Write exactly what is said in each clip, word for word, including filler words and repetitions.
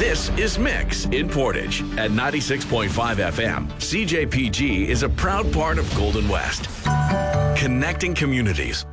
This is Mix in Portage at ninety-six point five F M. C J P G is a proud part of Golden West, connecting communities.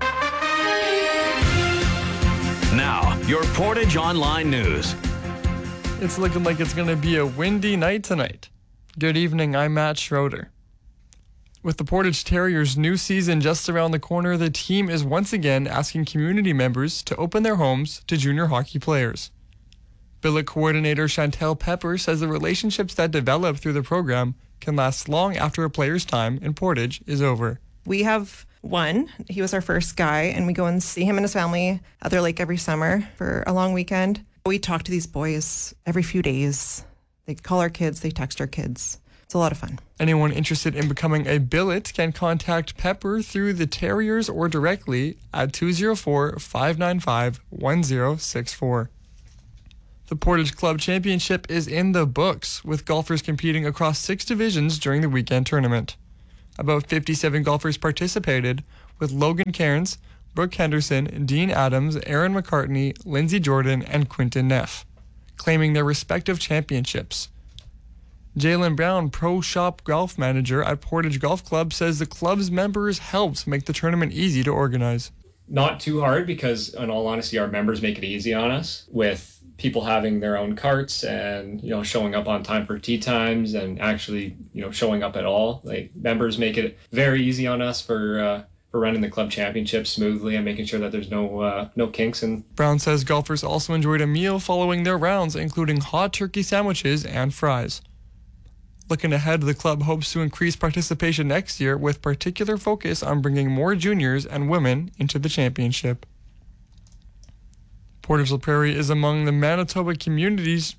Now, your Portage Online News. It's looking like it's going to be a windy night tonight. Good evening, I'm Matt Schroeder. With the Portage Terriers' new season just around the corner, the team is once again asking community members to open their homes to junior hockey players. Billet coordinator Chantel Pepper says the relationships that develop through the program can last long after a player's time in Portage is over. We have one. He was our first guy, and we go and see him and his family at their lake every summer for a long weekend. We talk to these boys every few days. They call our kids, they text our kids. It's a lot of fun. Anyone interested in becoming a billet can contact Pepper through the Terriers or directly at two oh four, five nine five, one oh six four. The Portage Club Championship is in the books, with golfers competing across six divisions during the weekend tournament. About fifty-seven golfers participated, with Logan Cairns, Brooke Henderson, Dean Adams, Aaron McCartney, Lindsey Jordan, and Quinton Neff, claiming their respective championships. Jalen Brown, Pro Shop Golf Manager at Portage Golf Club, says the club's members helped make the tournament easy to organize. Not too hard because, in all honesty, our members make it easy on us with people having their own carts and, you know, showing up on time for tee times and actually, you know, showing up at all. Like, members make it very easy on us for uh, for running the club championship smoothly and making sure that there's no uh, no kinks. And Brown says golfers also enjoyed a meal following their rounds, including hot turkey sandwiches and fries. Looking ahead, the club hopes to increase participation next year with particular focus on bringing more juniors and women into the championship. Portage La Prairie is among the Manitoba communities.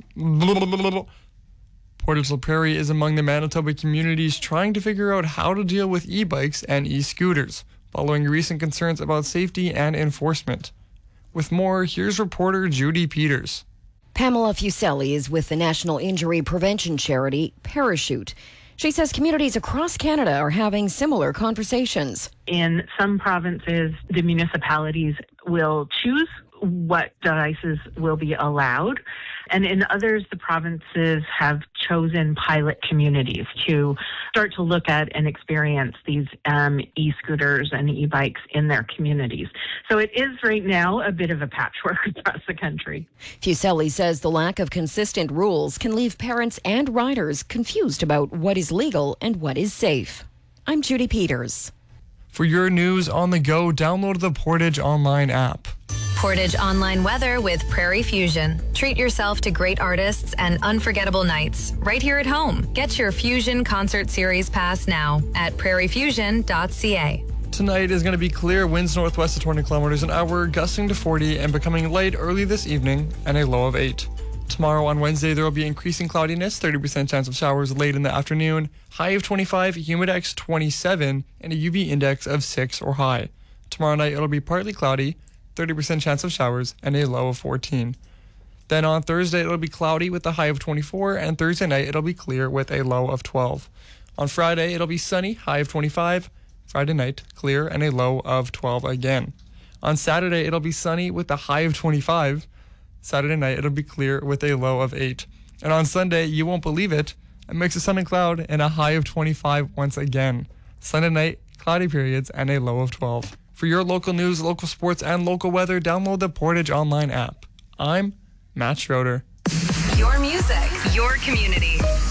Portage La Prairie is among the Manitoba communities trying to figure out how to deal with e-bikes and e-scooters, following recent concerns about safety and enforcement. With more, here's reporter Judy Peters. Pamela Fuselli is with the National Injury Prevention charity Parachute. She says communities across Canada are having similar conversations. In some provinces, the municipalities will choose what devices will be allowed. And in others, the provinces have chosen pilot communities to start to look at and experience these um, e-scooters and e-bikes in their communities. So it is right now a bit of a patchwork across the country. Fuselli says the lack of consistent rules can leave parents and riders confused about what is legal and what is safe. I'm Judy Peters. For your news on the go, download the Portage Online app. Portage Online Weather with Prairie Fusion. Treat yourself to great artists and unforgettable nights right here at home. Get your Fusion Concert Series pass now at prairie fusion dot c a. Tonight is going to be clear, winds northwest of twenty kilometers an hour, gusting to forty and becoming light early this evening and a low of eight. Tomorrow on Wednesday, there will be increasing cloudiness, thirty percent chance of showers late in the afternoon, high of twenty-five, humidex twenty-seven, and a U V index of six or high. Tomorrow night, it'll be partly cloudy, thirty percent chance of showers, and a low of fourteen. Then on Thursday, it'll be cloudy with a high of twenty-four, and Thursday night, it'll be clear with a low of twelve. On Friday, it'll be sunny, high of twenty-five, Friday night, clear, and a low of twelve again. On Saturday, it'll be sunny with a high of twenty-five, Saturday night, it'll be clear with a low of eight. And on Sunday, you won't believe it, a mix of sun and cloud and a high of twenty-five once again. Sunday night, cloudy periods and a low of twelve. For your local news, local sports, and local weather, download the Portage Online app. I'm Matt Schroeder. Your music, your community.